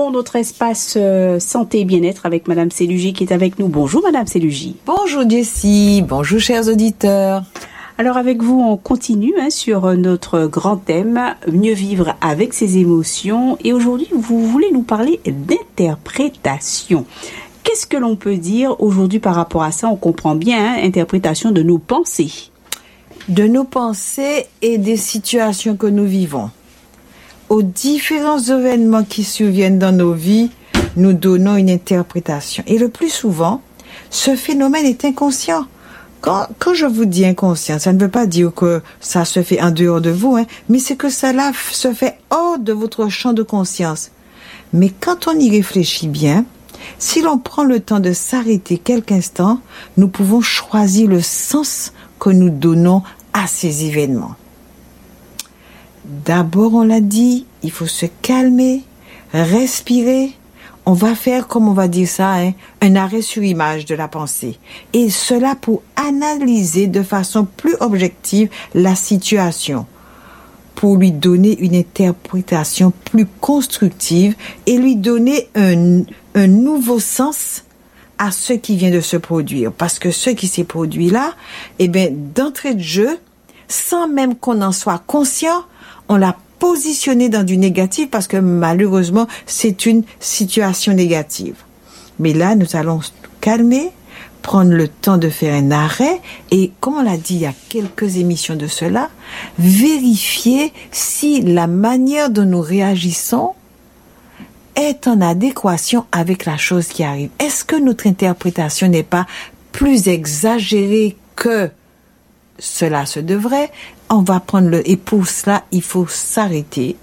retrouvons notre espace santé et bien-être avec Madame Célugie qui est avec nous. Bonjour Madame Célugie. Bonjour Jessie, bonjour chers auditeurs. Alors avec vous, on continue sur notre grand thème, mieux vivre avec ses émotions. Et aujourd'hui, vous voulez nous parler d'interprétation. Qu'est-ce que l'on peut dire aujourd'hui par rapport à ça? On comprend bien, interprétation de nos pensées. De nos pensées et des situations que nous vivons. Aux différents événements qui surviennent dans nos vies, nous donnons une interprétation. Et le plus souvent, ce phénomène est inconscient. Quand je vous dis inconscient, ça ne veut pas dire que ça se fait en dehors de vous, mais c'est que cela se fait hors de votre champ de conscience. Mais quand on y réfléchit bien, si l'on prend le temps de s'arrêter quelques instants, nous pouvons choisir le sens que nous donnons à ces événements. D'abord, on l'a dit, il faut se calmer, respirer. On va faire, comme on va dire ça, un arrêt sur image de la pensée. Et cela pour analyser de façon plus objective la situation, pour lui donner une interprétation plus constructive et lui donner un nouveau sens à ce qui vient de se produire. Parce que ce qui s'est produit là, d'entrée de jeu, sans même qu'on en soit conscient, on l'a positionné dans du négatif parce que malheureusement, c'est une situation négative. Mais là, nous allons nous calmer, prendre le temps de faire un arrêt et, comme on l'a dit il y a quelques émissions de cela, vérifier si la manière dont nous réagissons est en adéquation avec la chose qui arrive. Est-ce que notre interprétation n'est pas plus exagérée que cela se devrait? On va prendre et pour cela, il faut s'arrêter.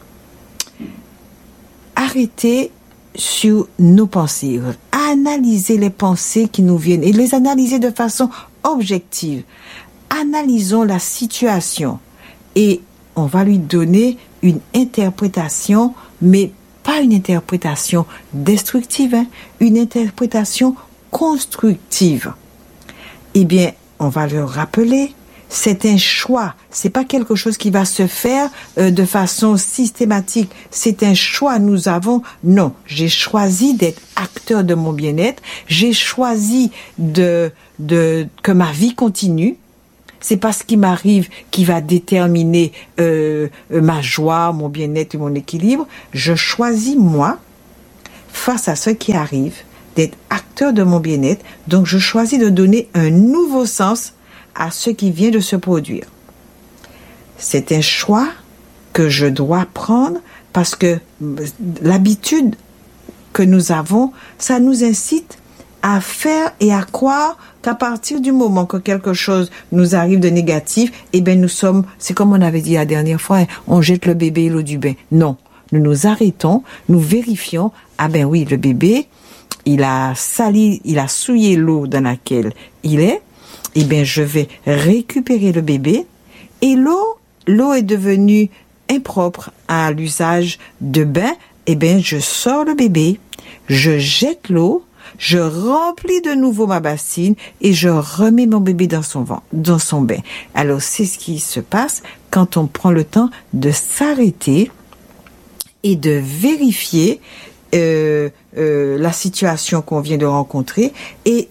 Arrêter sur nos pensées. Analyser les pensées qui nous viennent et les analyser de façon objective. Analysons la situation et on va lui donner une interprétation, mais pas une interprétation destructive, une interprétation constructive. Eh bien, on va le rappeler, c'est un choix, c'est pas quelque chose qui va se faire de façon systématique, c'est un choix, j'ai choisi d'être acteur de mon bien-être, j'ai choisi que ma vie continue, c'est pas ce qui m'arrive qui va déterminer ma joie, mon bien-être et mon équilibre, je choisis moi, face à ce qui arrive, d'être acteur de mon bien-être, donc je choisis de donner un nouveau sens à ce qui vient de se produire. C'est un choix que je dois prendre parce que l'habitude que nous avons, ça nous incite à faire et à croire qu'à partir du moment que quelque chose nous arrive de négatif, c'est comme on avait dit la dernière fois, on jette le bébé et l'eau du bain. Non, nous nous arrêtons, nous vérifions, le bébé, il a souillé l'eau dans laquelle il est, je vais récupérer le bébé et l'eau est devenue impropre à l'usage de bain, je sors le bébé, je jette l'eau, je remplis de nouveau ma bassine et je remets mon bébé dans son bain. Alors, c'est ce qui se passe quand on prend le temps de s'arrêter et de vérifier la situation qu'on vient de rencontrer et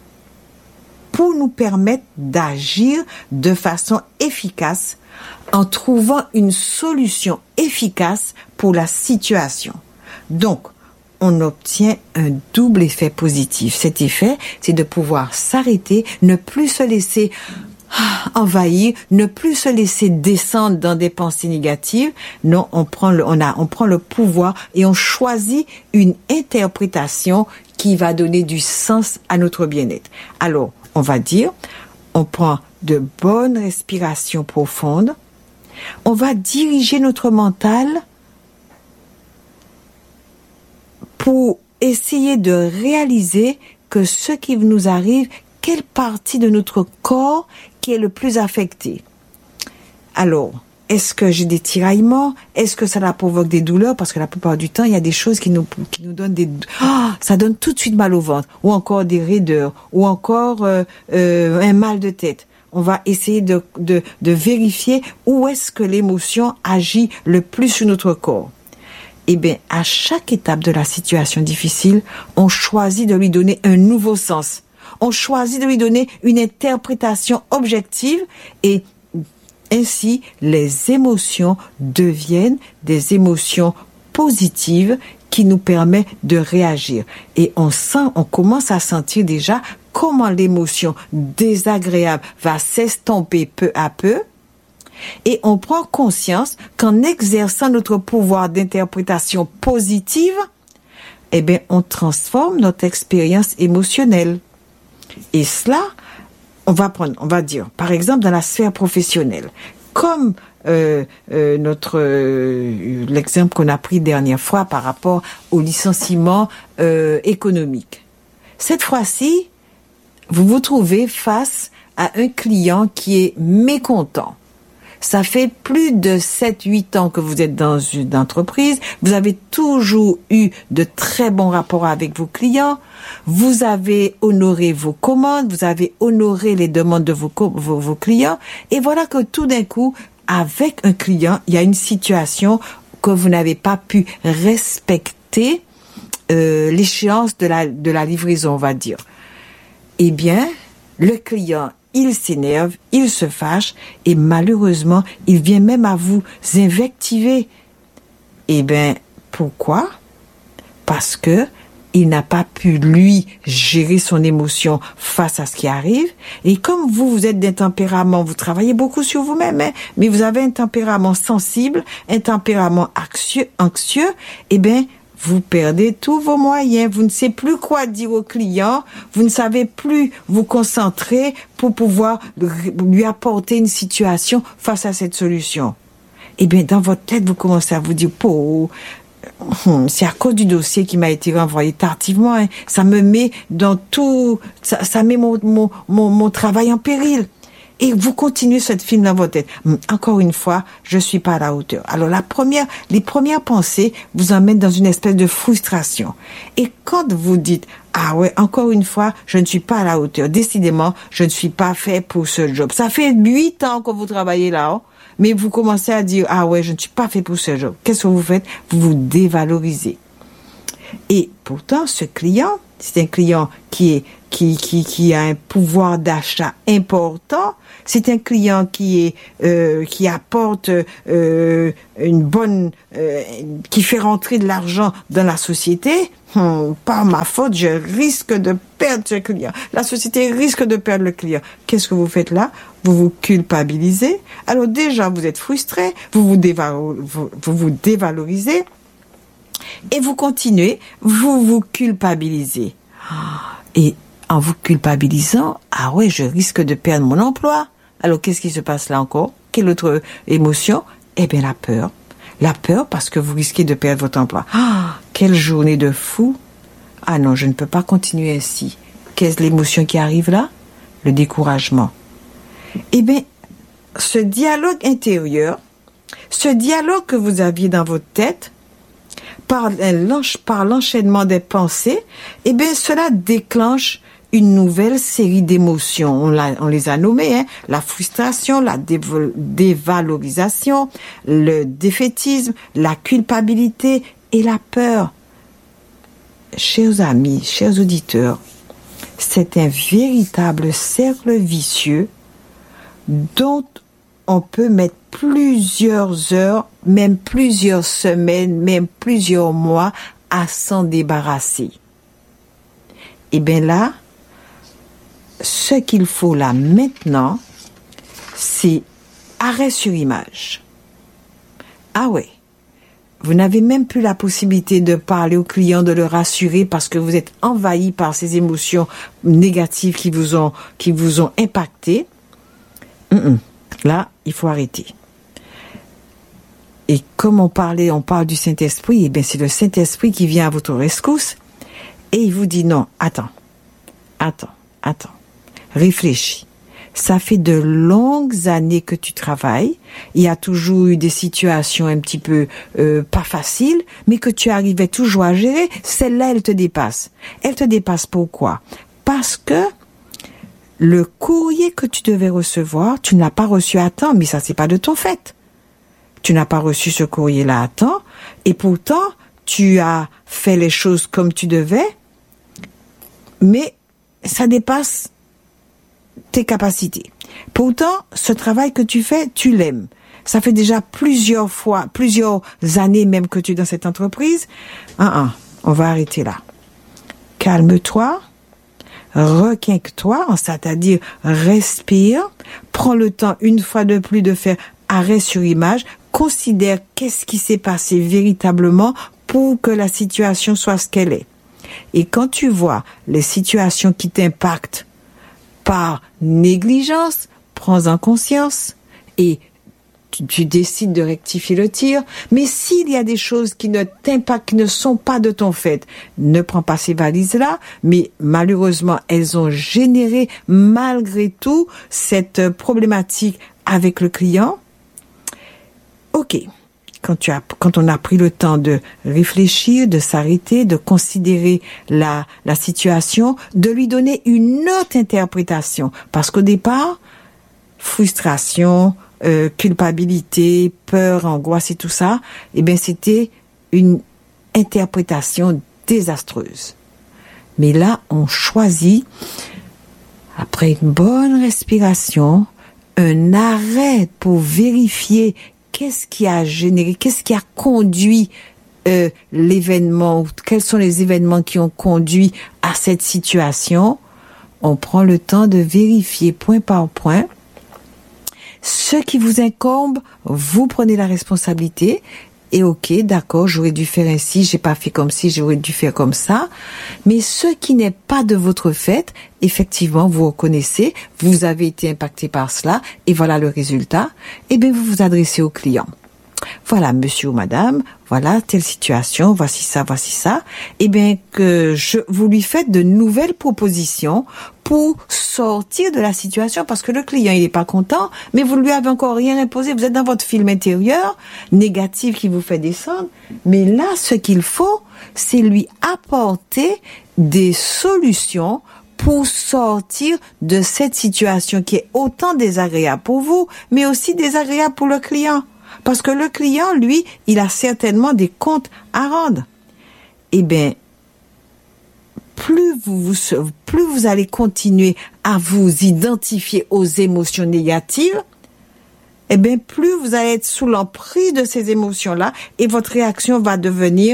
pour nous permettre d'agir de façon efficace en trouvant une solution efficace pour la situation. Donc, on obtient un double effet positif. Cet effet, c'est de pouvoir s'arrêter, ne plus se laisser envahir, ne plus se laisser descendre dans des pensées négatives. Non, on prend le pouvoir et on choisit une interprétation qui va donner du sens à notre bien-être. Alors, on va dire, on prend de bonnes respirations profondes, on va diriger notre mental pour essayer de réaliser que ce qui nous arrive, quelle partie de notre corps qui est le plus affectée. Alors, est-ce que j'ai des tiraillements? Est-ce que ça provoque des douleurs? Parce que la plupart du temps, il y a des choses qui nous donnent ça donne tout de suite mal au ventre, ou encore des raideurs, ou encore un mal de tête. On va essayer de vérifier où est-ce que l'émotion agit le plus sur notre corps. Eh bien, à chaque étape de la situation difficile, on choisit de lui donner un nouveau sens. On choisit de lui donner une interprétation objective et ainsi, les émotions deviennent des émotions positives qui nous permettent de réagir. Et on commence à sentir déjà comment l'émotion désagréable va s'estomper peu à peu. Et on prend conscience qu'en exerçant notre pouvoir d'interprétation positive, eh bien, on transforme notre expérience émotionnelle. Et cela, on va dire, par exemple, dans la sphère professionnelle, comme l'exemple qu'on a pris dernière fois par rapport au licenciement économique. Cette fois-ci, vous vous trouvez face à un client qui est mécontent. Ça fait plus de 7-8 ans que vous êtes dans une entreprise. Vous avez toujours eu de très bons rapports avec vos clients. Vous avez honoré vos commandes. Vous avez honoré les demandes de vos clients. Et voilà que tout d'un coup, avec un client, il y a une situation que vous n'avez pas pu respecter l'échéance de la livraison, on va dire. Eh bien, le client, il s'énerve, il se fâche et malheureusement, il vient même à vous invectiver. Eh bien, pourquoi? Parce que il n'a pas pu, lui, gérer son émotion face à ce qui arrive. Et comme vous êtes d'un tempérament, vous travaillez beaucoup sur vous-même, hein, mais vous avez un tempérament sensible, un tempérament anxieux, eh bien, vous perdez tous vos moyens. Vous ne savez plus quoi dire au client. Vous ne savez plus vous concentrer pour pouvoir lui apporter une situation face à cette solution. Eh bien, dans votre tête, vous commencez à vous dire, c'est à cause du dossier qui m'a été renvoyé tardivement. Hein. Ça me met dans tout, ça met mon travail en péril. Et vous continuez cette film dans votre tête. Encore une fois, je suis pas à la hauteur. Alors les premières pensées vous emmènent dans une espèce de frustration. Et quand vous dites, ah ouais, encore une fois, je ne suis pas à la hauteur. Décidément, je ne suis pas fait pour ce job. Ça fait 8 ans que vous travaillez là, hein, mais vous commencez à dire, ah ouais, je ne suis pas fait pour ce job. Qu'est-ce que vous faites? Vous vous dévalorisez. Et pourtant, ce client, c'est un client qui a un pouvoir d'achat important. C'est un client qui apporte une bonne, qui fait rentrer de l'argent dans la société. Par ma faute, je risque de perdre ce client. La société risque de perdre le client. Qu'est-ce que vous faites là? Vous vous culpabilisez. Alors déjà, vous êtes frustré, vous vous dévalorisez et vous continuez, vous vous culpabilisez. Et en vous culpabilisant, ah ouais, je risque de perdre mon emploi. Alors, qu'est-ce qui se passe là encore? Quelle autre émotion? Eh bien, la peur. La peur parce que vous risquez de perdre votre emploi. Ah, quelle journée de fou! Ah non, je ne peux pas continuer ainsi. Qu'est-ce l'émotion qui arrive là? Le découragement. Eh bien, ce dialogue intérieur, ce dialogue que vous aviez dans votre tête, par l'enchaînement des pensées, eh bien, cela déclenche une nouvelle série d'émotions. On les a nommées, hein, la frustration, la dévalorisation, le défaitisme, la culpabilité et la peur. Chers amis, chers auditeurs, c'est un véritable cercle vicieux dont on peut mettre plusieurs heures, même plusieurs semaines, même plusieurs mois à s'en débarrasser. Et bien là, ce qu'il faut là maintenant, c'est arrêt sur image. Ah ouais, vous n'avez même plus la possibilité de parler au client, de le rassurer parce que vous êtes envahi par ces émotions négatives qui vous ont impacté. Là, il faut arrêter. Et comme on parle du Saint-Esprit, eh bien c'est le Saint-Esprit qui vient à votre rescousse et il vous dit non, attends, réfléchis. Ça fait de longues années que tu travailles. Il y a toujours eu des situations un petit peu pas faciles, mais que tu arrivais toujours à gérer. Celle-là, elle te dépasse. Elle te dépasse pourquoi? Parce que le courrier que tu devais recevoir, tu ne l'as pas reçu à temps, mais ça, c'est pas de ton fait. tu n'as pas reçu ce courrier-là à temps, et pourtant, tu as fait les choses comme tu devais, mais ça dépasse tes capacités. Pourtant, ce travail que tu fais, tu l'aimes. Ça fait déjà plusieurs années même que tu es dans cette entreprise. On va arrêter là. Calme-toi, requinque-toi, c'est-à-dire respire, prends le temps une fois de plus de faire arrêt sur image, considère qu'est-ce qui s'est passé véritablement pour que la situation soit ce qu'elle est. Et quand tu vois les situations qui t'impactent par négligence, prends-en conscience et tu décides de rectifier le tir. Mais s'il y a des choses qui ne t'impactent, qui ne sont pas de ton fait, ne prends pas ces valises-là, mais malheureusement, elles ont généré malgré tout cette problématique avec le client. Ok. Quand on a pris le temps de réfléchir, de s'arrêter, de considérer la situation, de lui donner une autre interprétation. Parce qu'au départ, frustration, culpabilité, peur, angoisse et tout ça, c'était une interprétation désastreuse. Mais là, on choisit, après une bonne respiration, un arrêt pour vérifier qu'est-ce qui a généré, qu'est-ce qui a conduit l'événement, ou quels sont les événements qui ont conduit à cette situation. On prend le temps de vérifier point par point. Ce qui vous incombe, vous prenez la responsabilité. Et ok, d'accord, j'aurais dû faire ainsi, j'ai pas fait comme ci, j'aurais dû faire comme ça. Mais ce qui n'est pas de votre fait, effectivement, vous reconnaissez, vous avez été impacté par cela, et voilà le résultat. Vous vous adressez au client. Voilà, monsieur ou madame, voilà telle situation, voici ça. Vous lui faites de nouvelles propositions pour sortir de la situation, parce que le client, il est pas content, mais vous lui avez encore rien imposé. Vous êtes dans votre film intérieur, négatif qui vous fait descendre. Mais là, ce qu'il faut, c'est lui apporter des solutions pour sortir de cette situation qui est autant désagréable pour vous, mais aussi désagréable pour le client. Parce que le client, lui, il a certainement des comptes à rendre. Plus vous allez continuer à vous identifier aux émotions négatives, plus vous allez être sous l'emprise de ces émotions-là et votre réaction va devenir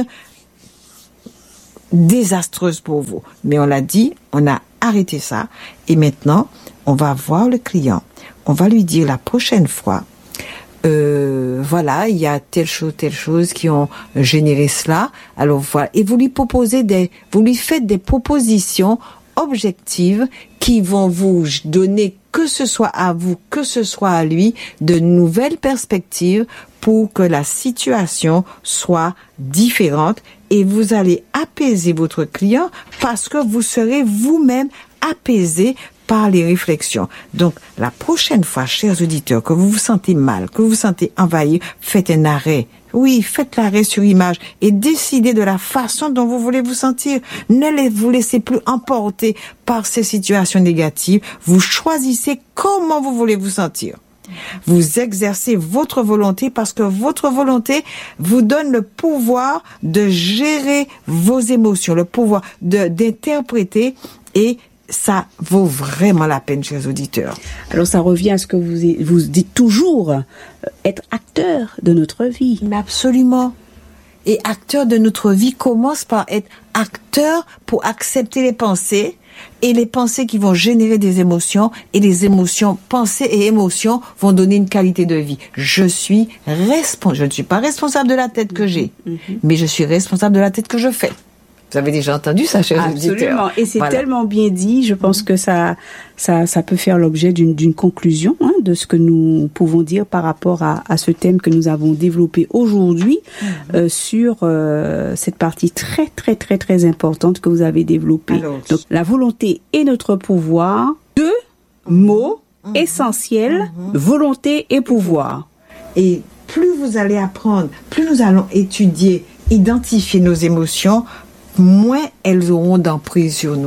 désastreuse pour vous. Mais on l'a dit, on a arrêté ça. Et maintenant, on va voir le client. On va lui dire la prochaine fois, voilà, il y a telle chose qui ont généré cela. Alors voilà, et vous lui faites des propositions objectives qui vont vous donner, que ce soit à vous, que ce soit à lui, de nouvelles perspectives pour que la situation soit différente, et vous allez apaiser votre client parce que vous serez vous-même apaisé par les réflexions. Donc, la prochaine fois, chers auditeurs, que vous vous sentez mal, que vous vous sentez envahi, faites un arrêt. Oui, faites l'arrêt sur image et décidez de la façon dont vous voulez vous sentir. Ne vous laissez plus emporter par ces situations négatives. Vous choisissez comment vous voulez vous sentir. Vous exercez votre volonté parce que votre volonté vous donne le pouvoir de gérer vos émotions, le pouvoir d'interpréter, et ça vaut vraiment la peine, chers auditeurs. Alors, ça revient à ce que vous dites toujours, être acteur de notre vie. Mais absolument. Et acteur de notre vie commence par être acteur pour accepter les pensées, et les pensées qui vont générer des émotions, et les émotions, pensées et émotions vont donner une qualité de vie. Je ne suis pas responsable de la tête que j'ai, mais je suis responsable de la tête que je fais. Vous avez déjà entendu ça, chers auditeurs? Absolument. Et c'est tellement bien dit. Je pense que ça peut faire l'objet d'une conclusion, de ce que nous pouvons dire par rapport à ce thème que nous avons développé aujourd'hui, sur cette partie très, très, très, très importante que vous avez développée. Alors, donc, la volonté est notre pouvoir. Deux mots essentiels, volonté et pouvoir. Et plus vous allez apprendre, plus nous allons étudier, identifier nos émotions, moins elles auront d'emprise sur nous.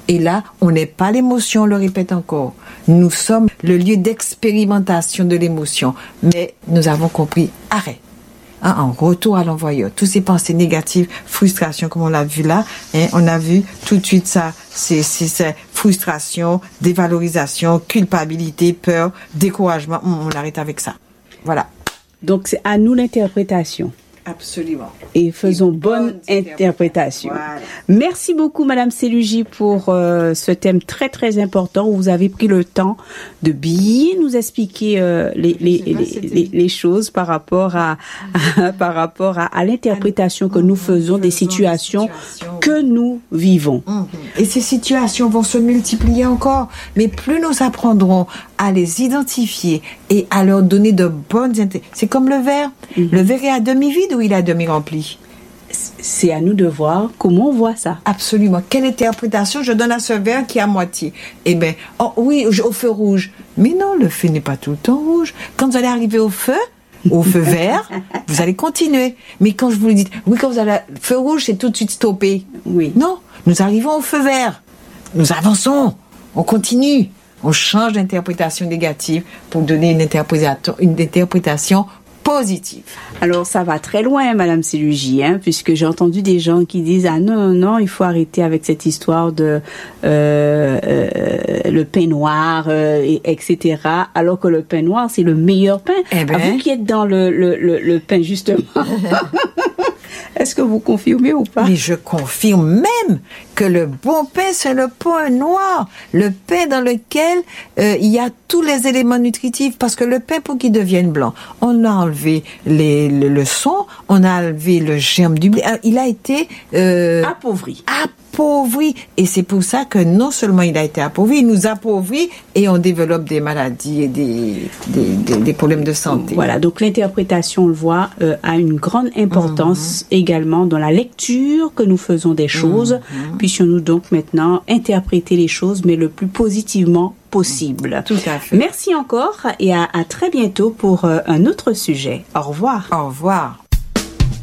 Et là, on n'est pas l'émotion, on le répète encore. Nous sommes le lieu d'expérimentation de l'émotion. Mais nous avons compris, arrête. En retour à l'envoyeur. Toutes ces pensées négatives, frustration, comme on l'a vu là, on a vu tout de suite ça, c'est frustration, dévalorisation, culpabilité, peur, découragement. On arrête avec ça. Voilà. Donc, c'est à nous l'interprétation. Absolument. Et faisons bonne interprétation. Voilà. Merci beaucoup, Madame Selugi, pour ce thème très, très important où vous avez pris le temps de bien nous expliquer les choses par rapport à l'interprétation que nous faisons des situations que nous vivons. Et ces situations vont se multiplier encore, mais plus nous apprendrons à les identifier et à leur donner de bonnes interprétations. C'est comme le verre. Le verre est à demi vide ou il est à demi rempli? C'est à nous de voir comment on voit ça. Absolument. Quelle interprétation je donne à ce verre qui est à moitié? Eh bien, oui, au feu rouge. Mais non, le feu n'est pas tout le temps rouge. Quand vous allez arriver au feu vert, vous allez continuer. Mais quand je vous le dis, oui, quand vous allez au feu rouge, c'est tout de suite stoppé. Oui. Non, nous arrivons au feu vert. Nous avançons. On continue. On change d'interprétation négative pour donner une interprétation positive. Alors, ça va très loin, Madame Selugi, puisque j'ai entendu des gens qui disent « Ah non, il faut arrêter avec cette histoire de le pain noir, etc. » Alors que le pain noir, c'est le meilleur pain. Eh ben. Vous qui êtes dans le pain, justement. Est-ce que vous confirmez ou pas? Mais je confirme même que le bon pain, c'est le pain noir. Le pain dans lequel il y a tous les éléments nutritifs. Parce que le pain, pour qu'il devienne blanc, on a enlevé le son, on a enlevé le germe du blé. Il a été appauvri. Et c'est pour ça que non seulement il a été appauvri, il nous appauvrit et on développe des maladies et des problèmes de santé. Voilà, donc l'interprétation, on le voit, a une grande importance également dans la lecture que nous faisons des choses. Puissions-nous donc maintenant interpréter les choses, mais le plus positivement possible. Tout à fait. Merci encore et à très bientôt pour un autre sujet. Au revoir. Au revoir.